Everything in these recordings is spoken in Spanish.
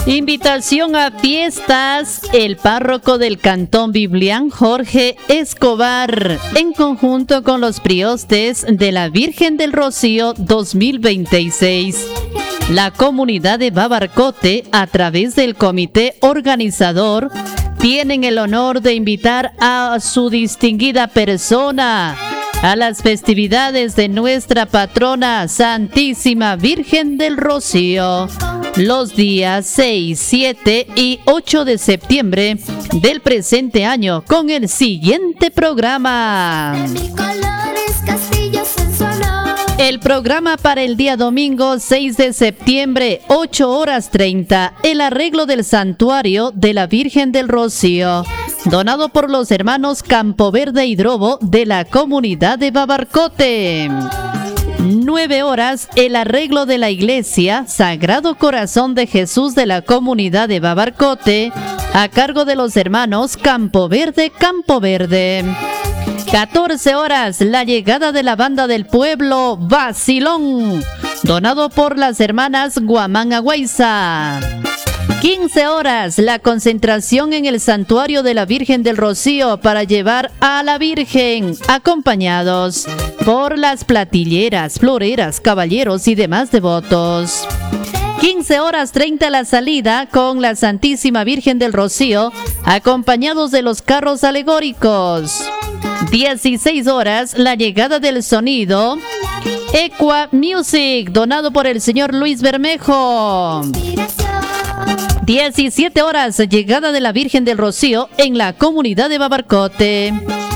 Invitación a fiestas, el párroco del Cantón Biblián, Jorge Escobar, en conjunto con los priostes de la Virgen del Rocío 2026. La comunidad de Babarcote, a través del comité organizador, tienen el honor de invitar a su distinguida persona a las festividades de nuestra patrona Santísima Virgen del Rocío, los días 6, 7 y 8 de septiembre del presente año, con el siguiente programa. El programa para el día domingo 6 de septiembre, 8:30, el arreglo del santuario de la Virgen del Rocío, donado por los hermanos Campoverde y Drobo de la comunidad de Babarcote. 9 horas, el arreglo de la iglesia Sagrado Corazón de Jesús de la comunidad de Babarcote, a cargo de los hermanos Campoverde. 14 horas, la llegada de la banda del pueblo Vacilón, donado por las hermanas Guamán Agüeyza. 15 horas, la concentración en el santuario de la Virgen del Rocío para llevar a la Virgen, acompañados por las platilleras, floreras, caballeros y demás devotos. 15:30 la salida con la Santísima Virgen del Rocío, acompañados de los carros alegóricos. 16 horas, la llegada del sonido Equa Music, donado por el señor Luis Bermejo. 17 horas, llegada de la Virgen del Rocío en la comunidad de Babarcote.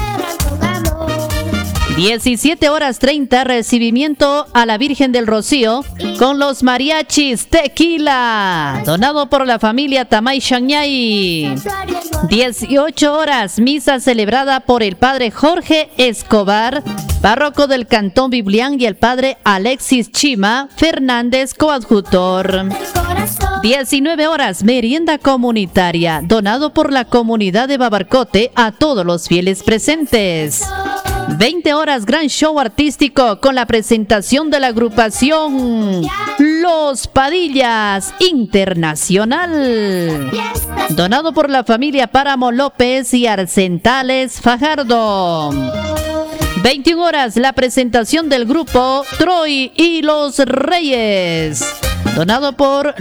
17:30, recibimiento a la Virgen del Rocío con los mariachis Tequila, donado por la familia Tamay Shañay. 18 horas, misa celebrada por el padre Jorge Escobar, párroco del Cantón Biblián, y el padre Alexis Chima Fernández, coadjutor. 19 horas, merienda comunitaria, donado por la comunidad de Babarcote a todos los fieles presentes. 20 horas, gran show artístico con la presentación de la agrupación Los Padillas Internacional, donado por la familia Páramo López y Arcentales Fajardo. 21 horas, la presentación del grupo Troy y los Reyes, donado por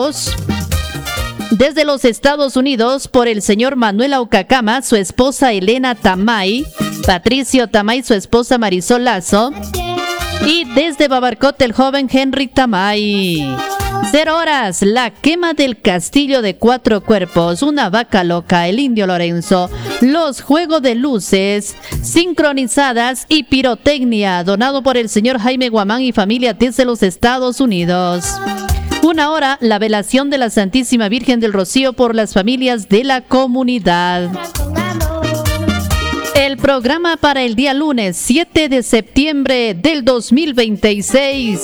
desde los Estados Unidos por el señor Manuel Aucacama, su esposa Elena Tamay, Patricio Tamay, su esposa Marisol Lazo, y desde Babarcote el joven Henry Tamay. 0 horas, la quema del castillo de 4 cuerpos, una vaca loca, el indio Lorenzo, los juegos de luces sincronizadas y pirotecnia, donado por el señor Jaime Guamán y familia desde los Estados Unidos. 1 hora, la velación de la Santísima Virgen del Rocío por las familias de la comunidad. El programa para el día lunes 7 de septiembre del 2026.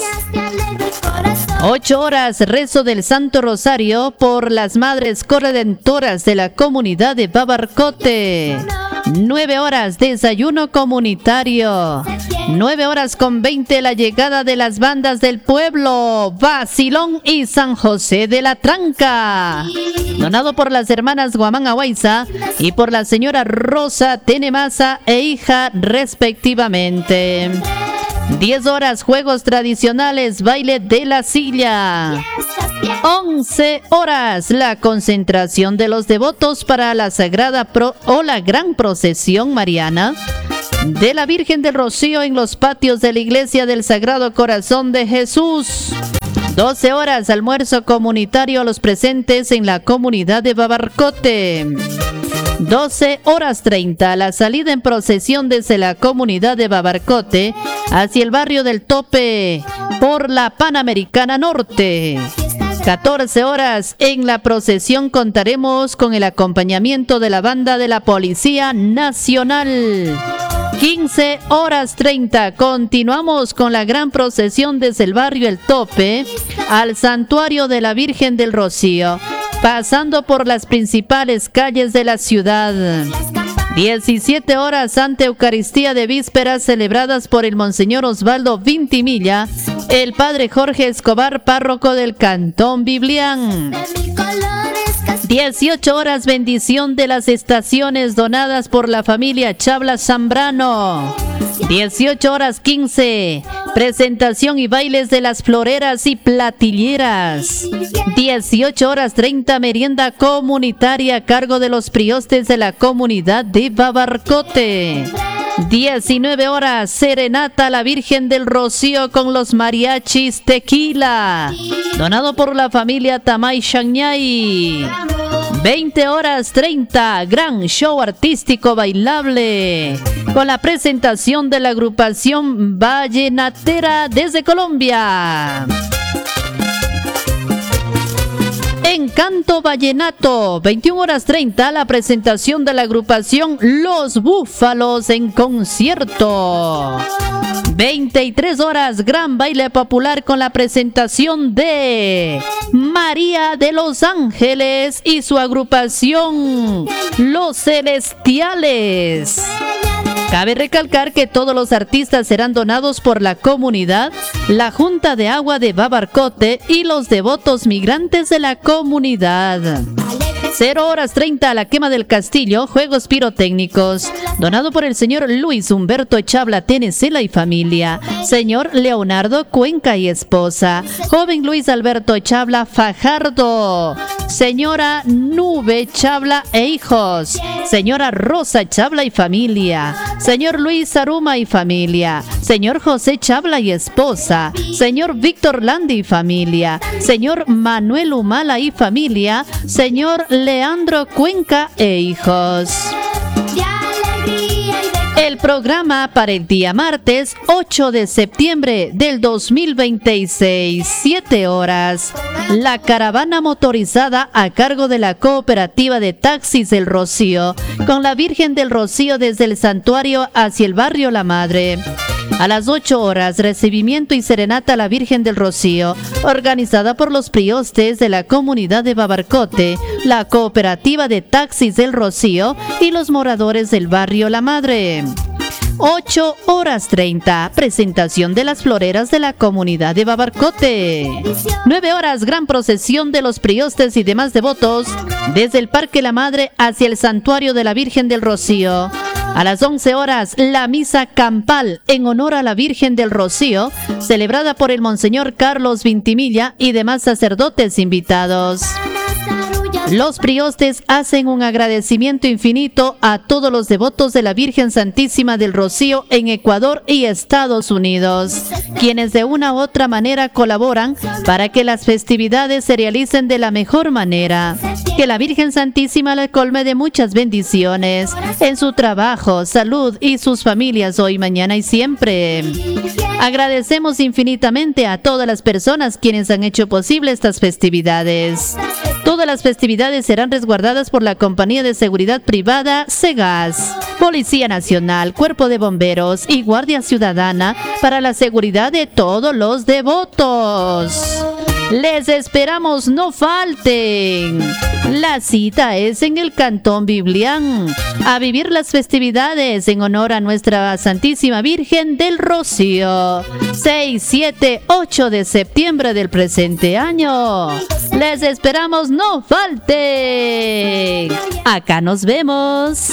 8 horas, rezo del Santo Rosario por las Madres Corredentoras de la comunidad de Babarcote. 9 horas, desayuno comunitario. 9:20, la llegada de las bandas del pueblo Vacilón y San José de la Tranca, donado por las hermanas Guamán Agüeyza y por la señora Rosa Tenemasa e hija respectivamente. 10 horas, juegos tradicionales, baile de la silla. 11 horas, la concentración de los devotos para la sagrada la gran procesión mariana de la Virgen del Rocío en los patios de la iglesia del Sagrado Corazón de Jesús. 12 horas, almuerzo comunitario a los presentes en la comunidad de Babarcote. 12:30, la salida en procesión desde la comunidad de Babarcote hacia el barrio del Tope por la Panamericana Norte. 14 horas, en la procesión contaremos con el acompañamiento de la banda de la Policía Nacional. 15:30, continuamos con la gran procesión desde el barrio El Tope al santuario de la Virgen del Rocío, pasando por las principales calles de la ciudad. 17 horas, Santa Eucaristía de vísperas celebradas por el Monseñor Osvaldo Vintimilla, el Padre Jorge Escobar, párroco del Cantón Biblián. 18 horas, bendición de las estaciones donadas por la familia Chabla Zambrano. 18 horas 15, presentación y bailes de las floreras y platilleras. 18 horas 30, merienda comunitaria a cargo de los priostes de la comunidad de Babarcote. 19 horas, serenata a la Virgen del Rocío con los mariachis Tequila, donado por la familia Tamay Shañay. 20 horas 30, gran show artístico bailable con la presentación de la agrupación vallenatera desde Colombia. Encanto Vallenato, 21 horas 30, la presentación de la agrupación Los Búfalos en concierto. 23 horas, gran baile popular con la presentación de María de los Ángeles y su agrupación Los Celestiales. Cabe recalcar que todos los artistas serán donados por la comunidad, la Junta de Agua de Babarcote y los devotos migrantes de la comunidad. 0 horas 30, la quema del castillo, juegos pirotécnicos, donado por el señor Luis Humberto Echabla Tenecela y familia, señor Leonardo Cuenca y esposa, joven Luis Alberto Echabla Fajardo, señora Nube Echabla e hijos, señora Rosa Echabla y familia, señor Luis Aruma y familia, señor José Echabla y esposa, señor Víctor Landi y familia, señor Manuel Humala y familia, señor Leandro Cuenca e hijos. El programa para el día martes 8 de septiembre del 2026, 7 horas. La caravana motorizada a cargo de la Cooperativa de Taxis del Rocío, con la Virgen del Rocío desde el santuario hacia el barrio La Madre. A las 8 horas, recibimiento y serenata a la Virgen del Rocío, organizada por los priostes de la comunidad de Babarcote, la Cooperativa de Taxis del Rocío y los moradores del barrio La Madre. 8 horas 30, presentación de las floreras de la comunidad de Babarcote. 9 horas, gran procesión de los priostes y demás devotos desde el Parque La Madre hacia el santuario de la Virgen del Rocío. A las 11 horas, la misa campal en honor a la Virgen del Rocío, celebrada por el Monseñor Carlos Vintimilla y demás sacerdotes invitados. Los priostes hacen un agradecimiento infinito a todos los devotos de la Virgen Santísima del Rocío en Ecuador y Estados Unidos, quienes de una u otra manera colaboran para que las festividades se realicen de la mejor manera. Que la Virgen Santísima le colme de muchas bendiciones en su trabajo, salud y sus familias hoy, mañana y siempre. Agradecemos infinitamente a todas las personas quienes han hecho posible estas festividades. Todas las festividades serán resguardadas por la Compañía de Seguridad Privada SEGAS, Policía Nacional, Cuerpo de Bomberos y Guardia Ciudadana para la seguridad de todos los devotos. Les esperamos, no falten. La cita es en el Cantón Biblián, a vivir las festividades en honor a nuestra Santísima Virgen del Rocío. 6, 7, 8 de septiembre del presente año. Les esperamos, no falten. Acá nos vemos.